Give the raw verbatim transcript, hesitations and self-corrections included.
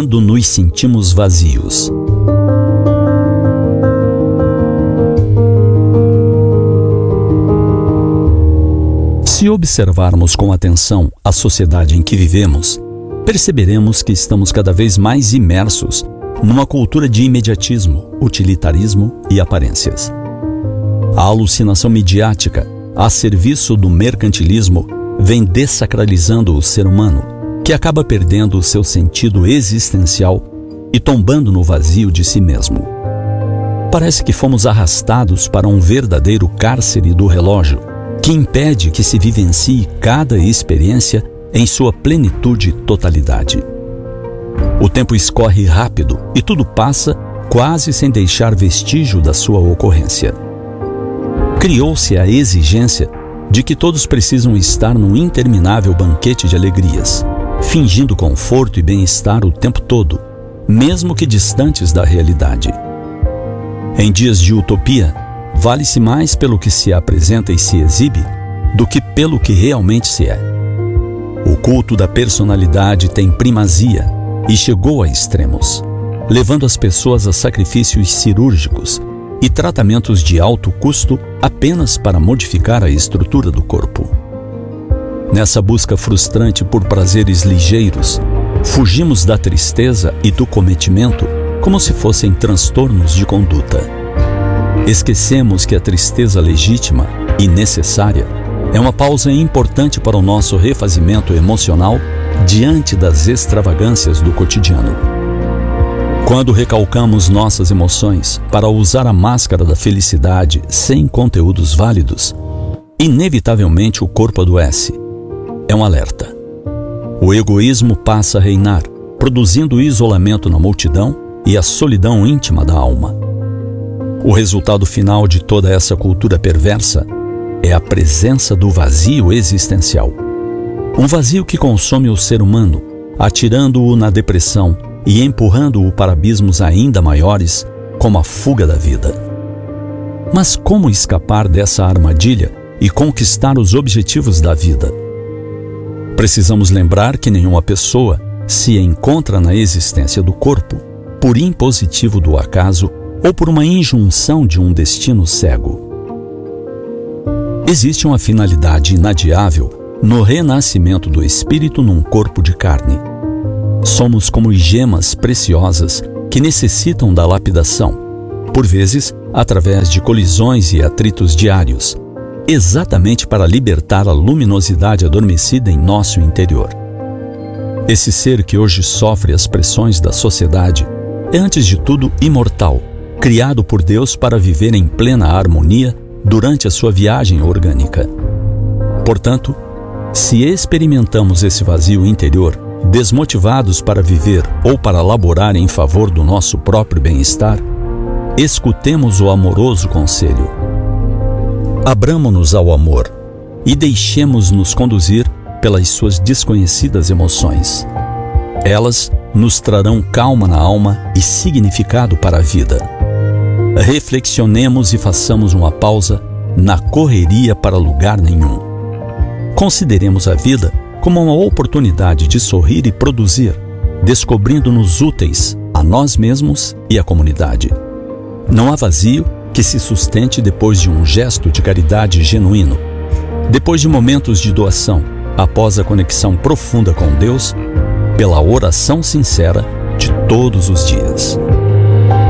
quando nos sentimos vazios. Se observarmos com atenção a sociedade em que vivemos, perceberemos que estamos cada vez mais imersos numa cultura de imediatismo, utilitarismo e aparências. A alucinação midiática, a serviço do mercantilismo, vem dessacralizando o ser humano, que acaba perdendo o seu sentido existencial e tombando no vazio de si mesmo. Parece que fomos arrastados para um verdadeiro cárcere do relógio, que impede que se vivencie cada experiência em sua plenitude e totalidade. O tempo escorre rápido e tudo passa quase sem deixar vestígio da sua ocorrência. Criou-se a exigência de que todos precisam estar num interminável banquete de alegrias, fingindo conforto e bem-estar o tempo todo, mesmo que distantes da realidade. Em dias de utopia, vale-se mais pelo que se apresenta e se exibe do que pelo que realmente se é. O culto da personalidade tem primazia e chegou a extremos, levando as pessoas a sacrifícios cirúrgicos e tratamentos de alto custo apenas para modificar a estrutura do corpo. Nessa busca frustrante por prazeres ligeiros, fugimos da tristeza e do cometimento como se fossem transtornos de conduta. Esquecemos que a tristeza legítima e necessária é uma pausa importante para o nosso refazimento emocional diante das extravagâncias do cotidiano. Quando recalcamos nossas emoções para usar a máscara da felicidade sem conteúdos válidos, inevitavelmente o corpo adoece. É um alerta. O egoísmo passa a reinar, produzindo o isolamento na multidão e a solidão íntima da alma. O resultado final de toda essa cultura perversa é a presença do vazio existencial. Um vazio que consome o ser humano, atirando-o na depressão e empurrando-o para abismos ainda maiores, como a fuga da vida. Mas como escapar dessa armadilha e conquistar os objetivos da vida? Precisamos lembrar que nenhuma pessoa se encontra na existência do corpo por impositivo do acaso ou por uma injunção de um destino cego. Existe uma finalidade inadiável no renascimento do espírito num corpo de carne. Somos como gemas preciosas que necessitam da lapidação, por vezes através de colisões e atritos diários, exatamente para libertar a luminosidade adormecida em nosso interior. Esse ser que hoje sofre as pressões da sociedade é, antes de tudo, imortal, criado por Deus para viver em plena harmonia durante a sua viagem orgânica. Portanto, se experimentamos esse vazio interior, desmotivados para viver ou para laborar em favor do nosso próprio bem-estar, escutemos o amoroso conselho. Abramo-nos ao amor e deixemos-nos conduzir pelas suas desconhecidas emoções. Elas nos trarão calma na alma e significado para a vida. Reflexionemos e façamos uma pausa na correria para lugar nenhum. Consideremos a vida como uma oportunidade de sorrir e produzir, descobrindo-nos úteis a nós mesmos e à comunidade. Não há vazio que se sustente depois de um gesto de caridade genuíno, depois de momentos de doação, após a conexão profunda com Deus, pela oração sincera de todos os dias.